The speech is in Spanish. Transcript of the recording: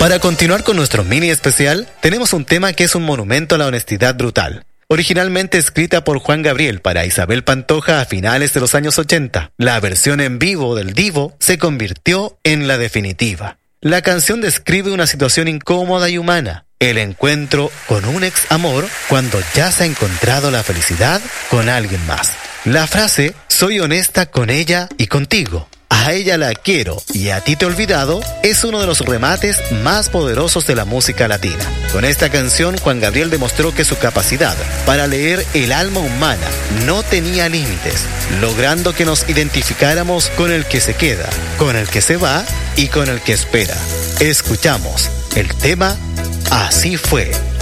Para continuar con nuestro mini especial, tenemos un tema que es un monumento a la honestidad brutal. Originalmente escrita por Juan Gabriel para Isabel Pantoja a finales de los años 80, la versión en vivo del Divo se convirtió en la definitiva. La canción describe una situación incómoda y humana, el encuentro con un ex amor cuando ya se ha encontrado la felicidad con alguien más. La frase, soy honesta con ella y contigo, a ella la quiero y a ti te he olvidado, es uno de los remates más poderosos de la música latina. Con esta canción, Juan Gabriel demostró que su capacidad para leer el alma humana no tenía límites, logrando que nos identificáramos con el que se queda, con el que se va y con el que espera. Escuchamos el tema Así fue.